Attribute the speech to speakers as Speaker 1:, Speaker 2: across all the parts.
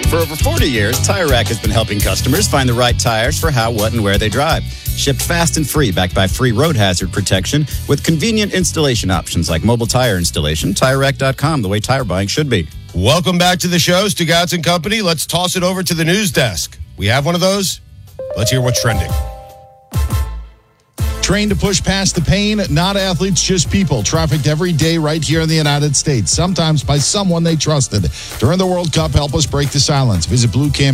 Speaker 1: For over 40 years, Tire Rack has been helping customers find the right tires for how, what, and where they drive. Shipped fast and free, backed by free road hazard protection with convenient installation options like mobile tire installation. TireRack.com, the way tire buying should be.
Speaker 2: Welcome back to the show, Stugotz and Company. Let's toss it over to the news desk. We have one of those. Let's hear what's trending.
Speaker 3: Trained to push past the pain, not athletes, just people. Trafficked every day right here in the United States, sometimes by someone they trusted. During the World Cup, help us break the silence. Visit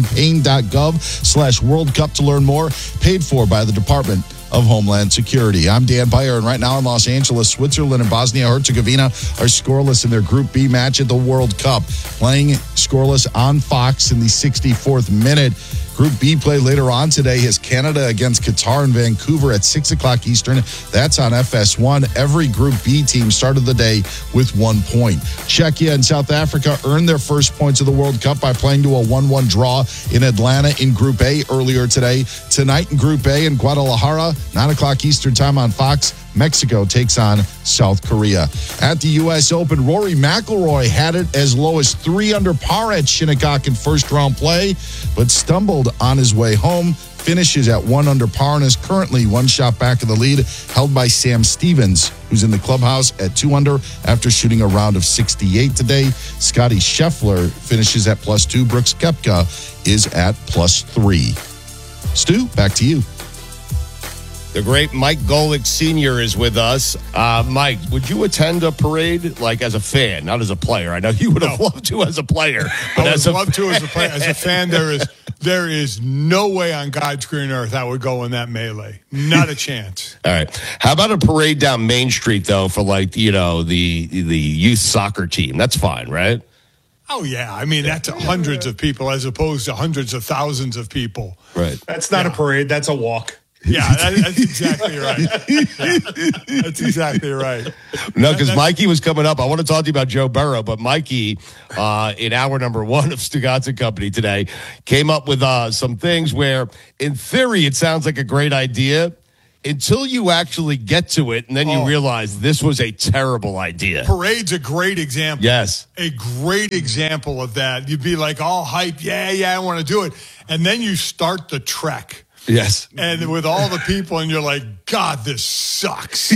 Speaker 3: bluecampaign.gov/World Cup to learn more. Paid for by the Department of Homeland Security. I'm Dan Beyer, and right now in Los Angeles, Switzerland and Bosnia-Herzegovina are scoreless in their Group B match at the World Cup. Playing scoreless on Fox in the 64th minute. Group B play later on today has Canada against Qatar in Vancouver at 6 o'clock Eastern. That's on FS1. Every Group B team started the day with 1 point. Czechia and South Africa earned their first points of the World Cup by playing to a 1-1 draw in Atlanta in Group A earlier today. Tonight in Group A in Guadalajara, 9 o'clock Eastern time on Fox, Mexico takes on South Korea. At the U.S. Open, Rory McIlroy had it as low as 3 under par at Shinnecock in first-round play, but stumbled on his way home. Finishes at 1 under par and is currently 1 shot back of the lead, held by Sam Stevens, who's in the clubhouse at 2 under after shooting a round of 68 today. Scotty Scheffler finishes at +2. Brooks Koepka is at +3. Stu, back to you.
Speaker 2: The great Mike Golick Sr. is with us. Mike, would you attend a parade, like as a fan, not as a player? I know you would have loved to as a player.
Speaker 4: But I would love to as a player. As a fan, there is no way on God's green earth I would go in that melee. Not a chance.
Speaker 2: All right. How about a parade down Main Street, though, for the youth soccer team? That's fine, right?
Speaker 4: Oh, yeah. I mean, that's hundreds of people as opposed to hundreds of thousands of people.
Speaker 2: Right.
Speaker 5: That's not a parade. That's a walk.
Speaker 4: Yeah, that's exactly right. Yeah, that's exactly right.
Speaker 2: No, because Mikey was coming up. I want to talk to you about Joe Burrow, but Mikey, in hour number 1 of Stugotz and Company today, came up with some things where, in theory, it sounds like a great idea until you actually get to it, and then you realize this was a terrible idea.
Speaker 4: Parade's a great example.
Speaker 2: Yes.
Speaker 4: A great example of that. You'd be like all hyped, yeah, I want to do it. And then you start the trek.
Speaker 2: Yes.
Speaker 4: And with all the people, and you're like, God, this sucks.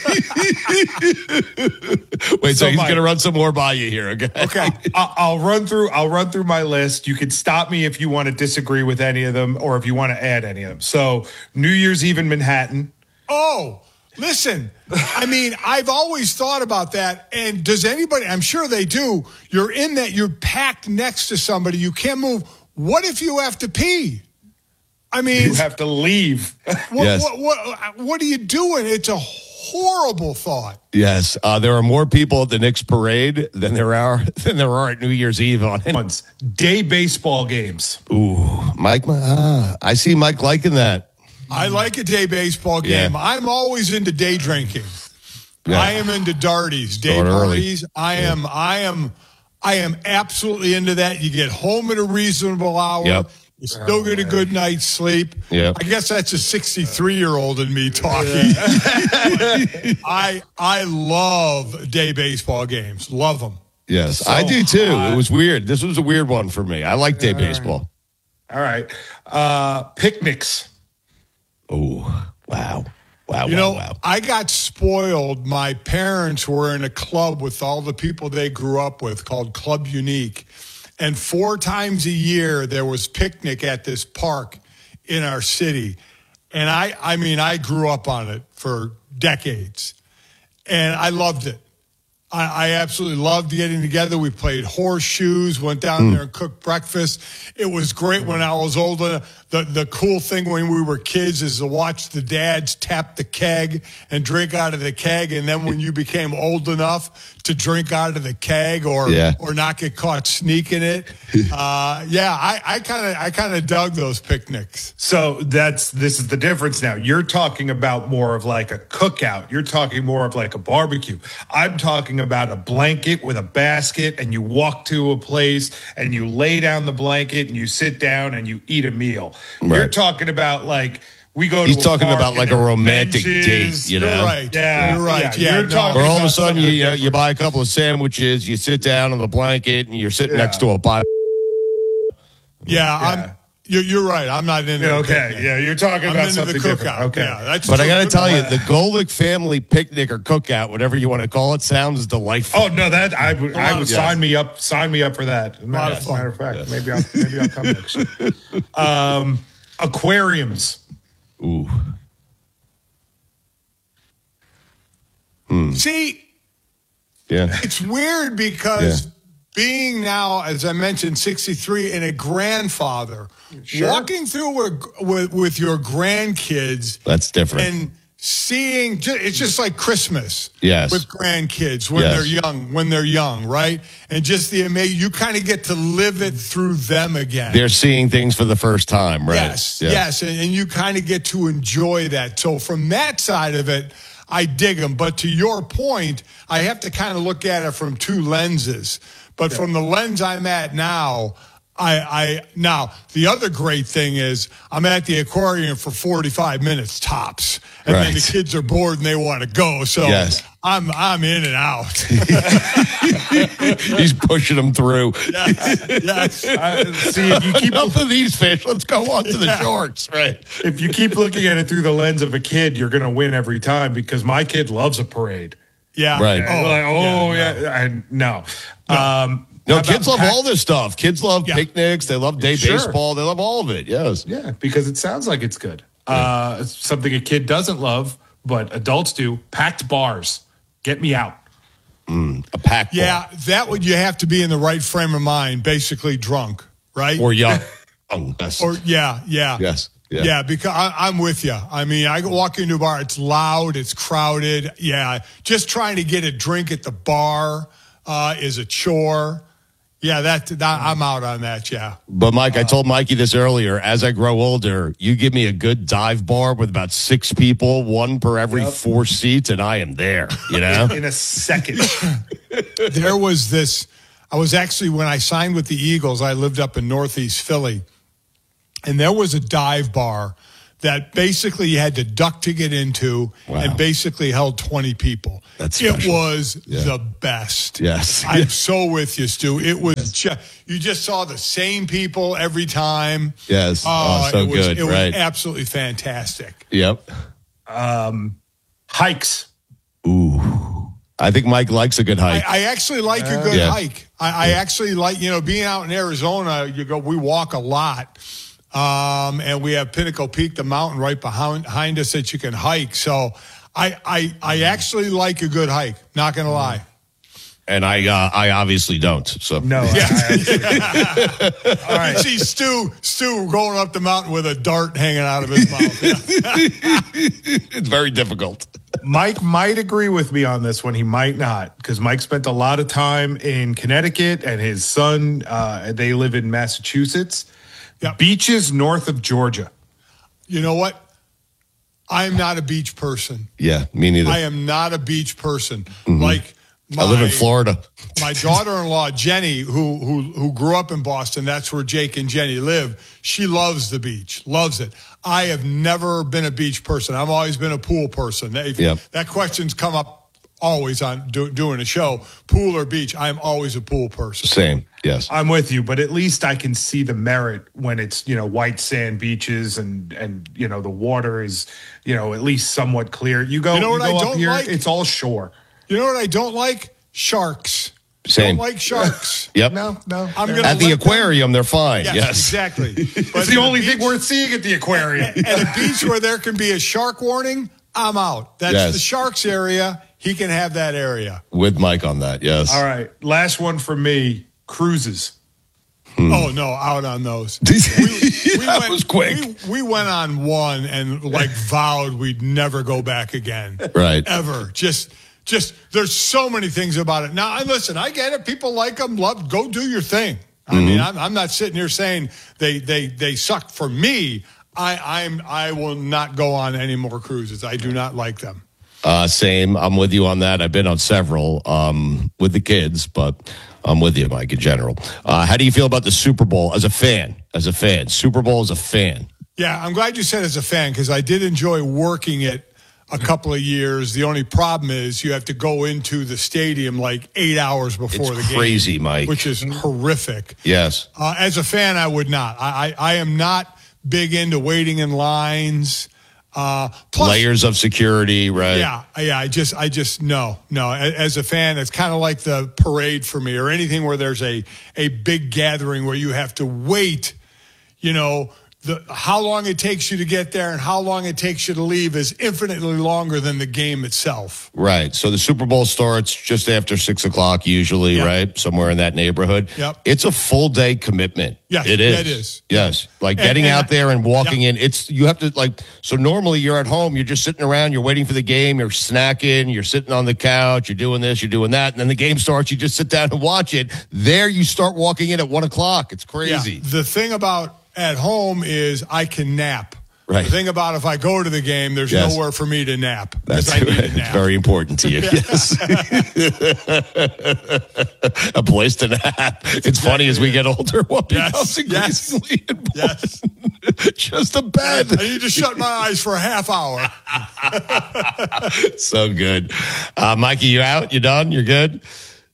Speaker 2: Wait, so he's going to run some more by you here, okay?
Speaker 5: Okay. I'll run through my list. You can stop me if you want to disagree with any of them or if you want to add any of them. So, New Year's Eve in Manhattan.
Speaker 4: Oh, listen. I mean, I've always thought about that. And does anybody, I'm sure they do, you're in that, you're packed next to somebody, you can't move. What if you have to pee? I mean,
Speaker 5: you have to leave.
Speaker 4: What are you doing? It's a horrible thought.
Speaker 2: Yes, there are more people at the Knicks parade than there are at New Year's Eve on it.
Speaker 5: Day baseball games.
Speaker 2: Ooh, Mike, I see Mike liking that.
Speaker 4: I like a day baseball game. Yeah. I'm always into day drinking. Yeah. I am into darties, day parties. I am absolutely into that. You get home at a reasonable hour.
Speaker 2: Yep.
Speaker 4: You still get a good night's sleep.
Speaker 2: Yep.
Speaker 4: I guess that's a 63-year-old in me talking. Yeah. I love day baseball games. Love them.
Speaker 2: Yes, so I do too. It was weird. This was a weird one for me. I like day baseball.
Speaker 5: All right. Picnics.
Speaker 2: Oh, wow. Wow.
Speaker 4: I got spoiled. My parents were in a club with all the people they grew up with called Club Unique. And 4 times a year, there was picnic at this park in our city. And I grew up on it for decades. And I loved it. I absolutely loved getting together. We played horseshoes, went down there and cooked breakfast. It was great when I was older. The cool thing when we were kids is to watch the dads tap the keg and drink out of the keg. And then when you became old enough to drink out of the keg or not get caught sneaking it. I kind of dug those picnics.
Speaker 5: So this is the difference now. You're talking about more of like a cookout. You're talking more of like a barbecue. I'm talking about a blanket with a basket, and you walk to a place and you lay down the blanket and you sit down and you eat a meal. Right. You're talking about like we go.
Speaker 2: He's talking about like a romantic date, you know?
Speaker 4: You're right. Yeah, you're right.
Speaker 5: Yeah,
Speaker 2: where all of a sudden you buy a couple of sandwiches, you sit down on the blanket, and you're sitting next to a Bible.
Speaker 4: Yeah. You're right. I'm not into
Speaker 5: Yeah,
Speaker 4: the
Speaker 5: okay.
Speaker 4: picnic.
Speaker 5: Yeah, you're talking
Speaker 4: I'm
Speaker 5: about
Speaker 4: into
Speaker 5: something
Speaker 4: the cookout.
Speaker 5: different. Okay.
Speaker 4: Yeah, that's
Speaker 2: But I got to
Speaker 4: still
Speaker 2: tell you,
Speaker 4: good.
Speaker 2: the Golick family picnic or cookout, whatever you want to call it, sounds delightful.
Speaker 5: Oh no, that I would
Speaker 4: Yes.
Speaker 5: sign me up for that. As a
Speaker 4: lot of fun.
Speaker 5: matter of fact, maybe I'll come next year. Aquariums.
Speaker 2: Ooh.
Speaker 4: See,
Speaker 2: Yeah.
Speaker 4: it's weird because being now, as I mentioned, 63 and a grandfather, walking through with your grandkids
Speaker 2: That's different.
Speaker 4: and seeing, it's just like Christmas
Speaker 2: Yes.
Speaker 4: with grandkids when they're young, right? And just the amazing, you kind of get to live it through them again.
Speaker 2: They're seeing things for the first time, right?
Speaker 4: Yes. And you kind of get to enjoy that. So from that side of it, I dig them. But to your point, I have to kind of look at it from two lenses. But from the lens I'm at now, now the other great thing is I'm at the aquarium for 45 minutes tops, and then the
Speaker 2: Right.
Speaker 4: kids are bored and they want to go. So
Speaker 2: Yes.
Speaker 4: I'm in and out.
Speaker 2: He's pushing them through.
Speaker 4: Yes.
Speaker 5: See, if you keep
Speaker 2: Enough of these fish. Let's go on to the shorts, right?
Speaker 5: if you keep looking at it through the lens of a kid, you're going to win every time because my kid loves a parade.
Speaker 4: Yeah.
Speaker 2: Right.
Speaker 5: No.
Speaker 2: No,
Speaker 5: How
Speaker 2: kids
Speaker 5: about
Speaker 2: love all this stuff. Kids love
Speaker 4: Yeah.
Speaker 2: picnics. They love day
Speaker 5: Sure.
Speaker 2: baseball. They love all of it. Yes.
Speaker 5: Yeah, because it sounds like it's good. It's something a kid doesn't love, but adults do. Packed bars. Get me out.
Speaker 2: A pack.
Speaker 4: Yeah, that would you have to be in the right frame of mind, basically drunk, right?
Speaker 2: Or young. Oh, yes.
Speaker 4: Yeah.
Speaker 2: Yes.
Speaker 4: Yeah, because I'm with you. I mean, I walk into a bar, it's loud, it's crowded. Yeah, just trying to get a drink at the bar is a chore. Yeah, that I'm out on that, yeah.
Speaker 2: But Mike, I told Mikey this earlier. As I grow older, you give me a good dive bar with about 6 people, 1 per every 4 seats, and I am there. You know,
Speaker 5: In a second.
Speaker 4: There was this, I was actually, when I signed with the Eagles, I lived up in Northeast Philly, and there was a dive bar that basically you had to duck to get into and basically held 20 people.
Speaker 2: That's
Speaker 4: it
Speaker 2: special.
Speaker 4: was the best.
Speaker 2: Yes.
Speaker 4: I'm so with you, Stu. It was you just saw the same people every time.
Speaker 2: Yes. Oh, so
Speaker 4: it was,
Speaker 2: good,
Speaker 4: It
Speaker 2: right.
Speaker 4: was absolutely fantastic.
Speaker 2: Yep.
Speaker 5: Hikes.
Speaker 2: Ooh. I think Mike likes a good hike.
Speaker 4: I actually like a good
Speaker 2: Yeah.
Speaker 4: hike. I actually like, being out in Arizona, we walk a lot. And we have Pinnacle Peak, the mountain right behind us that you can hike. So I actually like a good hike, not going to lie.
Speaker 2: And I obviously don't. So
Speaker 5: No.
Speaker 4: All right. You see Stu going up the mountain with a dart hanging out of his mouth. Yeah.
Speaker 2: it's very difficult.
Speaker 5: Mike might agree with me on this one. He might not, because Mike spent a lot of time in Connecticut, and his son, they live in Massachusetts.
Speaker 4: Yep.
Speaker 5: Beaches north of Georgia.
Speaker 4: You know what? I'm not a beach person.
Speaker 2: Yeah, me neither.
Speaker 4: I am not a beach person. Like
Speaker 2: I live in Florida.
Speaker 4: My daughter-in-law Jenny, who grew up in Boston, that's where Jake and Jenny live. She loves the beach, loves it. I have never been a beach person. I've always been a pool person. That question's come up always on doing a show. Pool or beach? I'm always a pool person.
Speaker 2: Same. Yes.
Speaker 5: I'm with you, but at least I can see the merit when it's, white sand beaches and the water is, at least somewhat clear. You go,
Speaker 4: You know what I
Speaker 5: up
Speaker 4: don't
Speaker 5: here,
Speaker 4: like?
Speaker 5: it's all shore.
Speaker 4: You know what I don't like? Sharks.
Speaker 2: Same.
Speaker 4: Don't like sharks.
Speaker 2: Yep.
Speaker 5: No.
Speaker 4: I'm gonna
Speaker 2: At the
Speaker 4: let them-
Speaker 2: aquarium, they're fine.
Speaker 4: Yes,
Speaker 2: Yes.
Speaker 4: exactly.
Speaker 5: It's the only thing worth seeing at the aquarium.
Speaker 4: At a beach where there can be a shark warning, I'm out. That's
Speaker 2: Yes.
Speaker 4: the sharks area. He can have that area.
Speaker 2: With Mike on that. Yes.
Speaker 5: All right. Last one for me, cruises.
Speaker 4: Oh no, out on those.
Speaker 2: That was quick.
Speaker 4: We went on one and vowed we'd never go back again.
Speaker 2: Right.
Speaker 4: Ever. Just there's so many things about it. Now, and listen, I get it. People like them. Go do your thing. I mean, I'm not sitting here saying they suck. For me, I will not go on any more cruises. I do not like them.
Speaker 2: Same. I'm with you on that. I've been on several with the kids, but I'm with you, Mike, in general. How do you feel about the Super Bowl as a fan? Super Bowl as a fan.
Speaker 4: Yeah, I'm glad you said as a fan because I did enjoy working it a couple of years. The only problem is you have to go into the stadium like 8 hours before the game.
Speaker 2: Crazy, Mike.
Speaker 4: Which is horrific.
Speaker 2: Yes.
Speaker 4: As a fan, I would not. I am not big into waiting in lines. Plus,
Speaker 2: layers of security, right?
Speaker 4: Yeah. I just no. As a fan, it's kind of like the parade for me, or anything where there's a big gathering where you have to wait. How long it takes you to get there and how long it takes you to leave is infinitely longer than the game itself.
Speaker 2: Right. So the Super Bowl starts just after 6 o'clock usually, right? Somewhere in that neighborhood.
Speaker 4: Yep.
Speaker 2: It's a full day commitment.
Speaker 4: Yes,
Speaker 2: it is.
Speaker 4: It is.
Speaker 2: Yes. Like getting out there and walking in. You have to so normally you're at home, you're just sitting around, you're waiting for the game, you're snacking, you're sitting on the couch, you're doing this, you're doing that. And then the game starts, you just sit down and watch it. There you start walking in at 1 o'clock. It's crazy.
Speaker 4: Yeah. The thing about at home is I can nap.
Speaker 2: Right.
Speaker 4: The thing about if I go to the game, there's nowhere for me to nap.
Speaker 2: That's
Speaker 4: I need a nap.
Speaker 2: very important to you. Yes. A place to nap. It's funny as we get older, what becomes increasingly important. Just a bed.
Speaker 4: I need to shut my eyes for a half hour.
Speaker 2: So good. Mikey, you out? You done? You're good?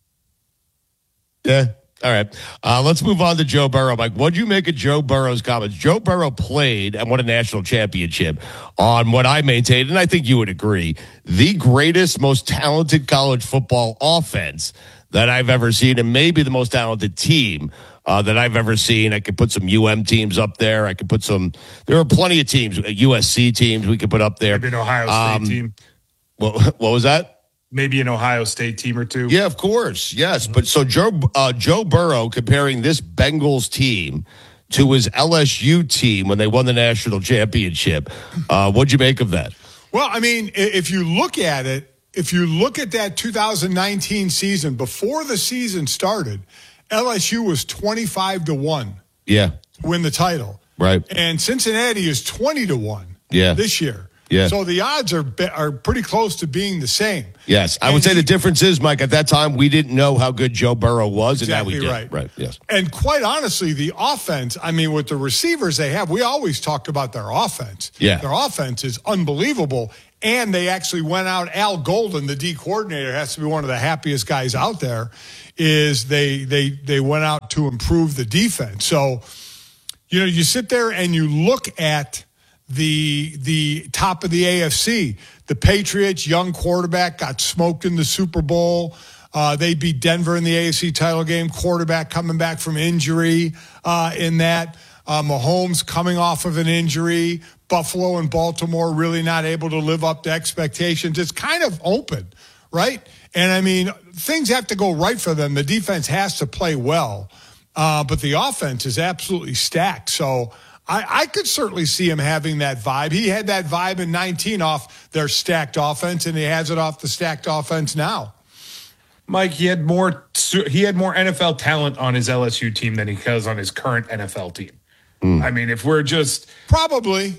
Speaker 2: Yeah. All right. Let's move on to Joe Burrow. Mike, what did you make of Joe Burrow's comments? Joe Burrow played and won a national championship on what I maintained, and I think you would agree, the greatest, most talented college football offense that I've ever seen, and maybe the most talented team that I've ever seen. I could put some teams up there. I could put there are plenty of teams, USC teams we could put up there.
Speaker 5: Maybe an Ohio State team.
Speaker 2: What was that?
Speaker 5: Maybe an Ohio State team or two.
Speaker 2: Yeah, of course. Yes. But so Joe Burrow comparing this Bengals team to his LSU team when they won the national championship. What'd you make of that?
Speaker 4: Well, I mean, if you look at it, if you look at that 2019 season, before the season started, LSU was 25-1.
Speaker 2: Yeah.
Speaker 4: To win the title.
Speaker 2: Right.
Speaker 4: And Cincinnati is 20-1.
Speaker 2: Yeah.
Speaker 4: This year.
Speaker 2: Yeah.
Speaker 4: So the odds are pretty close to being the same.
Speaker 2: Yes. I would say the difference is, Mike, at that time, we didn't know how good Joe Burrow was, and
Speaker 4: exactly
Speaker 2: now we do.
Speaker 4: Right.
Speaker 2: Right. Yes.
Speaker 4: And quite honestly, the offense, I mean, with the receivers they have, we always talked about their offense.
Speaker 2: Yeah.
Speaker 4: Their offense is unbelievable. And they actually went out, Al Golden, the D coordinator, has to be one of the happiest guys out there, is they went out to improve the defense. So, you sit there and you look at the top of the AFC. The Patriots, young quarterback, got smoked in the Super Bowl. They beat Denver in the AFC title game. Quarterback coming back from injury in that. Mahomes coming off of an injury. Buffalo and Baltimore really not able to live up to expectations. It's kind of open, right? And, I mean, things have to go right for them. The defense has to play well. But the offense is absolutely stacked. So I could certainly see him having that vibe. He had that vibe in 19 off their stacked offense, and he has it off the stacked offense now.
Speaker 5: Mike, he had more NFL talent on his LSU team than he has on his current NFL team. I mean, if we're just
Speaker 4: probably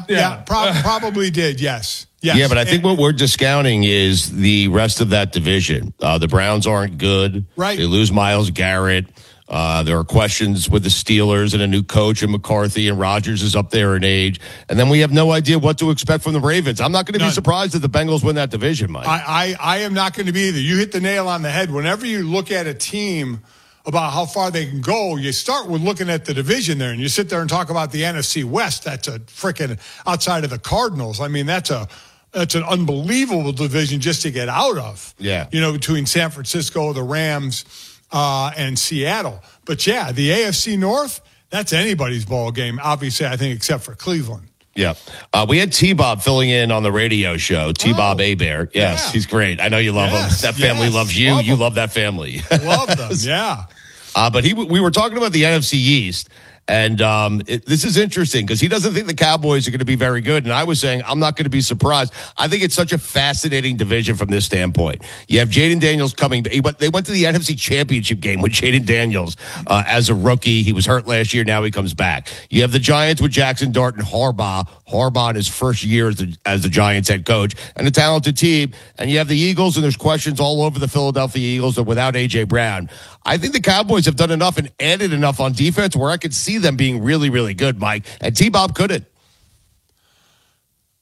Speaker 4: did, yes.
Speaker 2: Yeah, but I think what we're discounting is the rest of that division. The Browns aren't good.
Speaker 4: Right.
Speaker 2: They lose Myles Garrett. There are questions with the Steelers and a new coach in McCarthy, and Rodgers is up there in age. And then we have no idea what to expect from the Ravens. I'm not going to be surprised if the Bengals win that division, Mike.
Speaker 4: I am not going to be either. You hit the nail on the head. Whenever you look at a team about how far they can go, you start with looking at the division there, and you sit there and talk about the NFC West. That's a freaking outside of the Cardinals. I mean, that's an unbelievable division just to get out of.
Speaker 2: Yeah.
Speaker 4: Between San Francisco, the Rams, and Seattle. But yeah, the AFC North, that's anybody's ball game, obviously, I think, except for Cleveland.
Speaker 2: Yeah. We had T-Bob filling in on the radio show. T-Bob Hebert. Yes, he's great. I know you love him. That family loves you. You love that family.
Speaker 4: Love them, yeah.
Speaker 2: But we were talking about the NFC East. And this is interesting because he doesn't think the Cowboys are going to be very good. And I was saying I'm not going to be surprised. I think it's such a fascinating division from this standpoint. You have Jaden Daniels coming. They went to the NFC Championship game with Jaden Daniels as a rookie. He was hurt last year. Now he comes back. You have the Giants with Jackson Dart and Harbaugh in his first year as the Giants head coach, and a talented team. And you have the Eagles, and there's questions all over the Philadelphia Eagles without A.J. Brown. I think the Cowboys have done enough and added enough on defense where I could see them being really, really good, Mike. And T-Bob couldn't.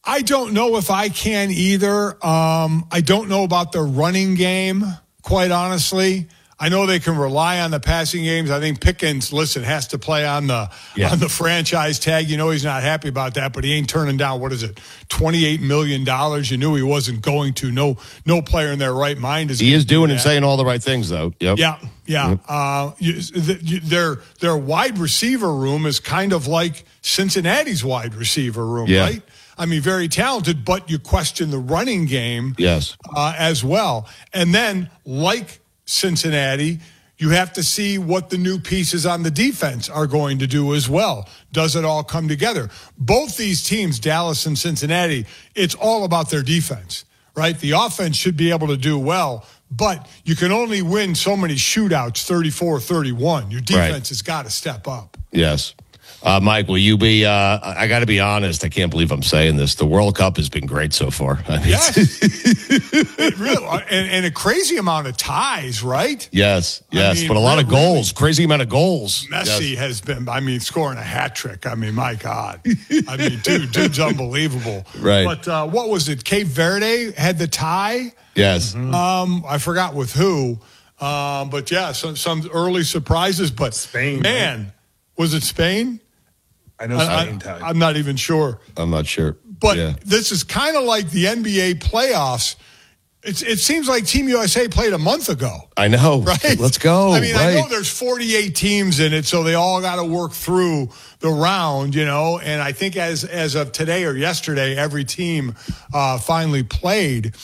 Speaker 4: I don't know if I can either. I don't know about the running game, quite honestly. I know they can rely on the passing games. I think Pickens, has to play on the franchise tag. You know he's not happy about that, but he ain't turning down, $28 million. You knew he wasn't going to. No player in their right mind is.
Speaker 2: He is doing and saying all the right things, though. Yep.
Speaker 4: Yeah.
Speaker 2: Yep.
Speaker 4: Their wide receiver room is kind of like Cincinnati's wide receiver room, right? I mean, very talented, but you question the running game as well. And then, like Cincinnati, you have to see what the new pieces on the defense are going to do as well. Does it all come together? Both these teams, Dallas and Cincinnati, it's all about their defense, right? The offense should be able to do well, but you can only win so many shootouts, 34-31. Your defense has got to step up.
Speaker 2: Yes. Mike, will you be, I got to be honest, I can't believe I'm saying this. The World Cup has been great so far.
Speaker 4: Yes. It really, and a crazy amount of ties, right?
Speaker 2: Yes,
Speaker 4: I mean,
Speaker 2: but a lot of goals, crazy amount of goals.
Speaker 4: Messi has been, scoring a hat trick. I mean, my God. I mean, dude's unbelievable.
Speaker 2: Right.
Speaker 4: But what was it? Cape Verde had the tie?
Speaker 2: Yes.
Speaker 4: I forgot with who. But yeah, some early surprises. But
Speaker 5: Spain.
Speaker 4: Man,
Speaker 5: right?
Speaker 4: Was it Spain?
Speaker 5: I know Spain.
Speaker 4: I'm not even sure.
Speaker 2: I'm not sure.
Speaker 4: But this is kind of like the NBA playoffs. It seems like Team USA played a month ago.
Speaker 2: I know.
Speaker 4: Right?
Speaker 2: Let's go.
Speaker 4: I mean, I know there's 48 teams in it, so they all got to work through the round, And I think as of today or yesterday, every team finally played,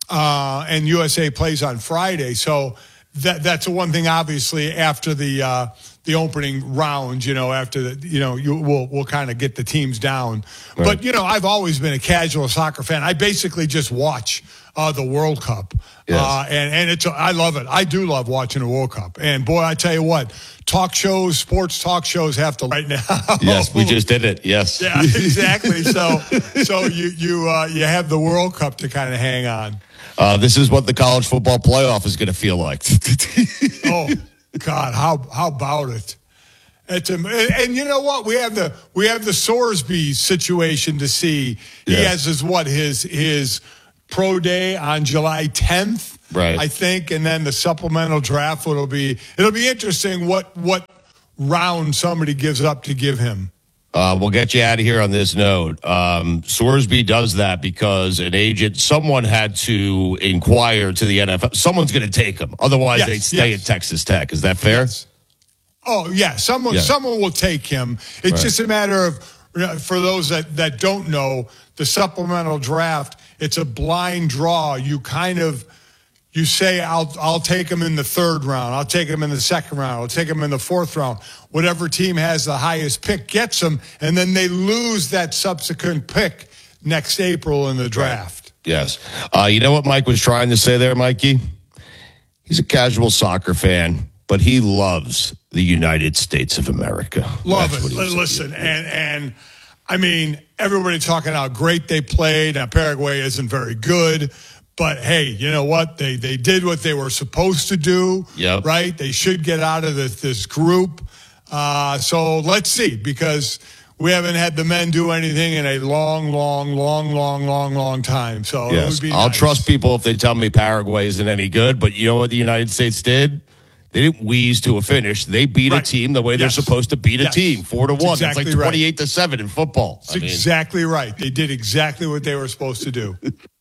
Speaker 4: and USA plays on Friday. So that's the one thing, obviously, after the opening round, after we'll kind of get the teams down. Right. But, I've always been a casual soccer fan. I basically just watch the World Cup.
Speaker 2: Yes.
Speaker 4: And I love it. I do love watching the World Cup. And boy, I tell you what, sports talk shows have to right now.
Speaker 2: Yes, we just did it. Yes.
Speaker 4: Yeah, exactly. So you have the World Cup to kind of hang on.
Speaker 2: This is what the college football playoff is going to feel like.
Speaker 4: Oh God, how about it? And you know what? We have the Sorsby situation to see. He has his pro day on July 10th,
Speaker 2: right?
Speaker 4: I think, and then the supplemental draft it'll be interesting what round somebody gives up to give him.
Speaker 2: We'll get you out of here on this note. Sorsby does that because someone had to inquire to the NFL. Someone's going to take him. Otherwise, they'd stay at Texas Tech. Is that fair?
Speaker 4: Yes. Oh, yeah. Someone will take him. It's just a matter of, for those that don't know, the supplemental draft, it's a blind draw. You say, I'll take him in the third round. I'll take him in the second round. I'll take him in the fourth round. Whatever team has the highest pick gets him, and then they lose that subsequent pick next April in the draft.
Speaker 2: Right. Yes. You know what Mike was trying to say there, Mikey? He's a casual soccer fan, but he loves the United States of America.
Speaker 4: Love it. Listen, and I mean, everybody talking how great they played. Now, Paraguay isn't very good. But, hey, you know what? They did what they were supposed to do, right? They should get out of this group. So let's see, because we haven't had the men do anything in a long time. So it would be nice.
Speaker 2: I'll trust people if they tell me Paraguay isn't any good. But you know what the United States did? They didn't wheeze to a finish. They beat a team the way they're supposed to beat a team, 4-1.
Speaker 4: Exactly.
Speaker 2: That's like 28-7 in football.
Speaker 4: That's exactly right. They did exactly what they were supposed to do.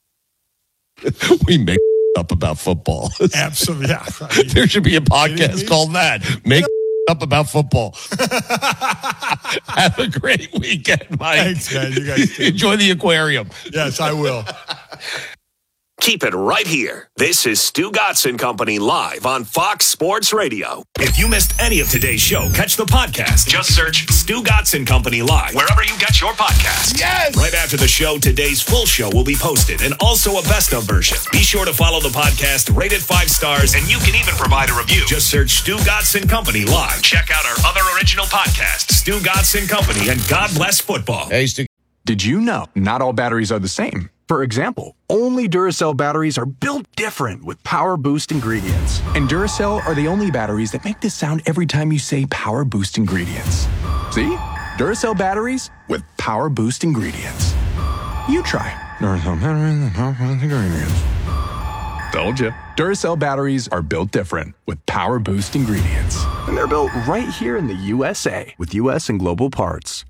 Speaker 2: We make up about football.
Speaker 4: Absolutely. Yeah.
Speaker 2: There should be a podcast called that. Make up about football. Have a great weekend, Mike.
Speaker 4: Thanks, man. You guys
Speaker 2: enjoy the aquarium.
Speaker 4: Yes, I will.
Speaker 6: Keep it right here. This is Stu Gotson Company live on Fox Sports Radio. If you missed any of today's show, catch the podcast. Just search Stu Gotson Company live wherever you get your podcasts.
Speaker 2: Yes!
Speaker 6: Right after the show, today's full show will be posted and also a best of version. Be sure to follow the podcast, rate it 5 stars, and you can even provide a review. Just search Stu Gotson Company live. Check out our other original podcasts, Stu Gotson Company and God Bless Football.
Speaker 2: Hey, Stu.
Speaker 7: Did you know not all batteries are the same? For example, only Duracell batteries are built different with Power Boost ingredients. And Duracell are the only batteries that make this sound every time you say Power Boost ingredients. See? Duracell batteries with Power Boost ingredients. You try Duracell batteries and powerful ingredients. Told ya. Duracell batteries are built different with power boost ingredients. And they're built right here in the USA with US and global parts.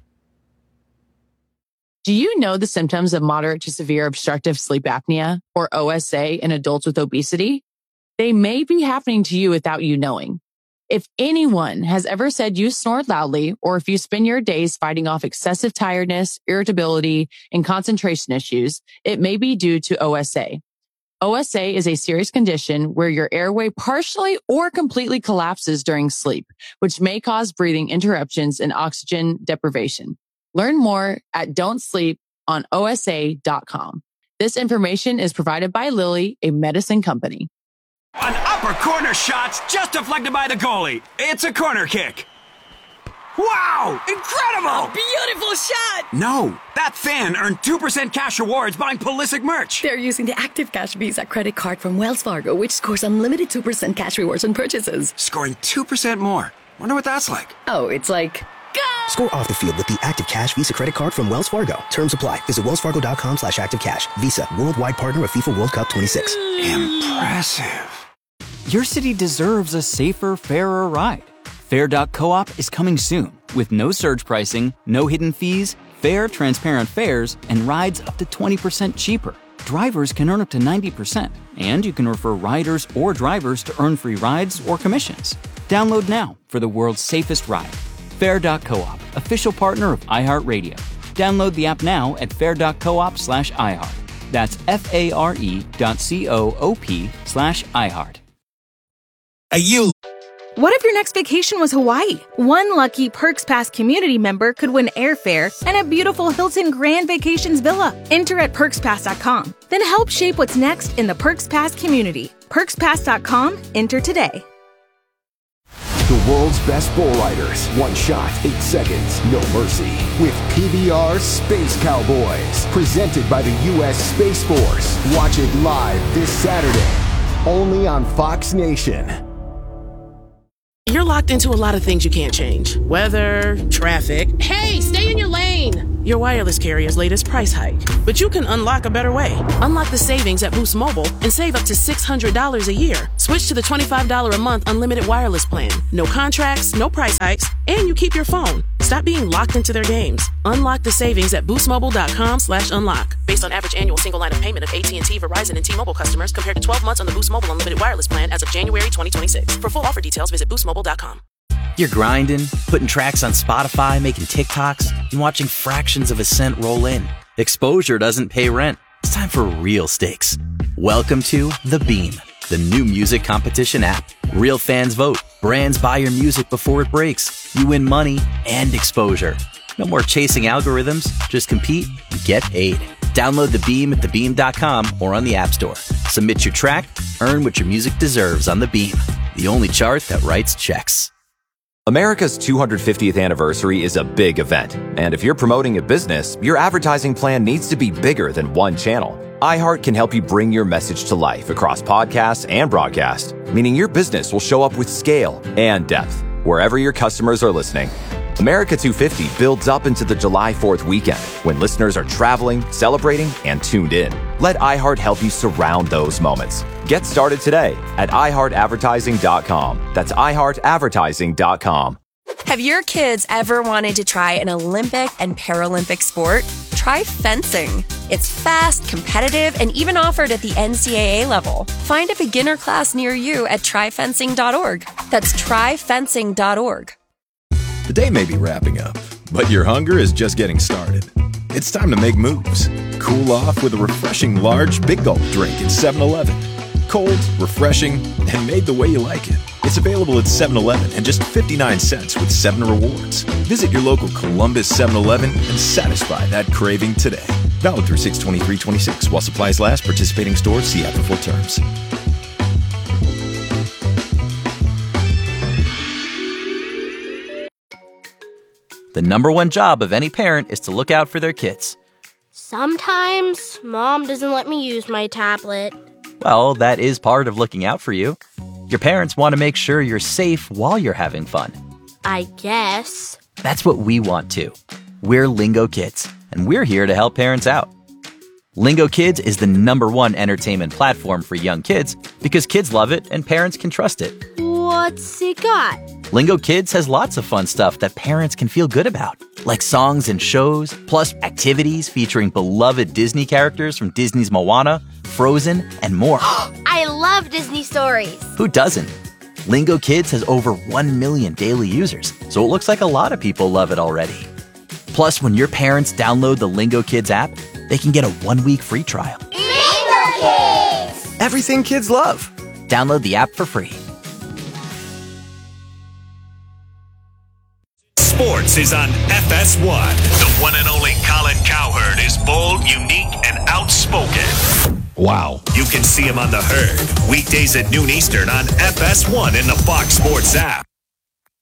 Speaker 8: Do you know the symptoms of moderate to severe obstructive sleep apnea, or OSA, in adults with obesity? They may be happening to you without you knowing. If anyone has ever said you snore loudly, or if you spend your days fighting off excessive tiredness, irritability, and concentration issues, it may be due to OSA. OSA is a serious condition where your airway partially or completely collapses during sleep, which may cause breathing interruptions and oxygen deprivation. Learn more at don'tsleeponosa.com. This information is provided by Lilly, a medicine company.
Speaker 9: An upper corner shot's just deflected by the goalie. It's a corner kick. Wow! Incredible!
Speaker 10: A beautiful shot!
Speaker 9: No, that fan earned 2% cash rewards buying Pulisic merch.
Speaker 10: They're using the Active Cash Visa credit card from Wells Fargo, which scores unlimited 2% cash rewards on purchases.
Speaker 9: Scoring 2% more. Wonder what that's like.
Speaker 10: Oh, it's like... Go!
Speaker 11: Score off the field with the Active Cash Visa credit card from Wells Fargo. Terms apply. Visit wellsfargo.com/activecash. Visa, worldwide partner of FIFA World Cup 26.
Speaker 9: Impressive.
Speaker 12: Your city deserves a safer, fairer ride. Fair.coop is coming soon with no surge pricing, no hidden fees, fair, transparent fares, and rides up to 20% cheaper. Drivers can earn up to 90%, and you can refer riders or drivers to earn free rides or commissions. Download now for the world's safest ride. Fair.coop, official partner of iHeartRadio. Download the app now at fair.coop/iHeart. That's FARE.coop/iHeart.
Speaker 13: What if your next vacation was Hawaii? One lucky Perks Pass community member could win airfare and a beautiful Hilton Grand Vacations villa. Enter at PerksPass.com. Then help shape what's next in the Perks Pass community. PerksPass.com. Enter today.
Speaker 14: The world's best bull riders. One shot, 8 seconds, no mercy. With PBR Space Cowboys. Presented by the U.S. Space Force. Watch it live this Saturday. Only on Fox Nation.
Speaker 15: You're locked into a lot of things you can't change. Weather, traffic. Hey, stay in your lane! Your wireless carrier's latest price hike. But you can unlock a better way. Unlock the savings at Boost Mobile and save up to $600 a year. Switch to the $25 a month unlimited wireless plan. No contracts, no price hikes, and you keep your phone. Stop being locked into their games. Unlock the savings at boostmobile.com/unlock. Based on average annual single line of payment of AT&T, Verizon, and T-Mobile customers compared to 12 months on the Boost Mobile unlimited wireless plan as of January 2026. For full offer details, visit boostmobile.com.
Speaker 16: You're grinding, putting tracks on Spotify, making TikToks, and watching fractions of a cent roll in. Exposure doesn't pay rent. It's time for real stakes. Welcome to The Beam, the new music competition app. Real fans vote. Brands buy your music before it breaks. You win money and exposure. No more chasing algorithms. Just compete and get paid. Download The Beam at thebeam.com or on the App Store. Submit your track, earn what your music deserves on The Beam, the only chart that writes checks.
Speaker 17: America's 250th anniversary is a big event, and if you're promoting a business, your advertising plan needs to be bigger than one channel. iHeart can help you bring your message to life across podcasts and broadcast, meaning your business will show up with scale and depth wherever your customers are listening. America 250 builds up into the July 4th weekend when listeners are traveling, celebrating, and tuned in. Let iHeart help you surround those moments. Get started today at iHeartAdvertising.com. That's iHeartAdvertising.com.
Speaker 18: Have your kids ever wanted to try an Olympic and Paralympic sport? Try fencing. It's fast, competitive, and even offered at the NCAA level. Find a beginner class near you at tryfencing.org. That's tryfencing.org.
Speaker 19: The day may be wrapping up, but your hunger is just getting started. It's time to make moves. Cool off with a refreshing large Big Gulp drink at 7-Eleven. Cold, refreshing, and made the way you like it. It's available at 7-Eleven and just 59 cents with 7 rewards. Visit your local Columbus 7-Eleven and satisfy that craving today. Valid through 6/23/26 while supplies last. Participating stores, see app for full terms.
Speaker 16: The number one job of any parent is to look out for their kids.
Speaker 20: Sometimes Mom doesn't let me use my tablet.
Speaker 16: Well, that is part of looking out for you. Your parents want to make sure you're safe while you're having fun.
Speaker 20: I guess.
Speaker 16: That's what we want too. We're Lingo Kids, and we're here to help parents out. Lingo Kids is the #1 entertainment platform for young kids because kids love it and parents can trust it.
Speaker 20: What's it got?
Speaker 16: Lingo Kids has lots of fun stuff that parents can feel good about, like songs and shows, plus activities featuring beloved Disney characters from Disney's Moana, Frozen, and more.
Speaker 20: I love Disney stories.
Speaker 16: Who doesn't? Lingo Kids has over 1 million daily users, so it looks like a lot of people love it already. Plus, when your parents download the Lingo Kids app, they can get a 1-week free trial.
Speaker 20: Lingo Kids!
Speaker 16: Everything kids love. Download the app for free.
Speaker 6: Sports is on FS1. The one and only Colin Cowherd is bold, unique, and outspoken.
Speaker 2: Wow.
Speaker 6: You can see him on The Herd, weekdays at noon Eastern on FS1 in the Fox Sports app.